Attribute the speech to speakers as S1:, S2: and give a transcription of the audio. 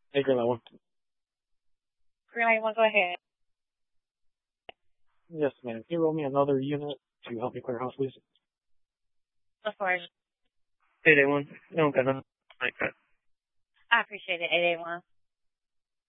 S1: Hey, Green Light 1.
S2: Green Light 1, go ahead.
S1: Yes, ma'am. Can you roll me another unit to help me clear house, please?
S2: Of course.
S1: 881. No, okay, no. Like that.
S2: I appreciate it, 881.